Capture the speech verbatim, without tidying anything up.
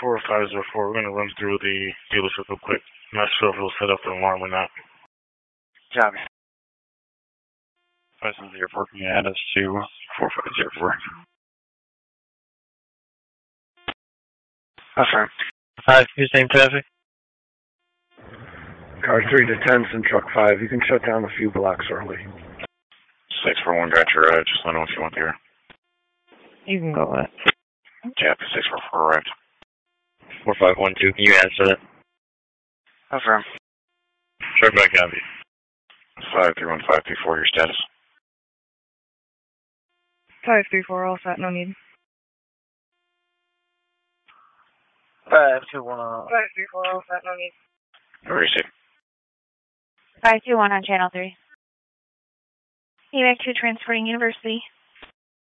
four five zero four, we're going to run through the dealership real quick. I'm not sure if it'll set up an alarm or not. Copy. five seven zero four, can you add us to four five zero four? Affirm. Hi, who's name traffic? Car three to ten in truck five. You can shut down a few blocks early. six four one, got your, uh, just let me know if you want here. You can go with it. Tap, six four four arrived. four five one two, can you answer that? Affirm. Check back copy. five three one five three four, your status. five three four, all set, no need. five two one. five three four, all set, no need. Very safe. five two one on channel three. E V A C two transporting University.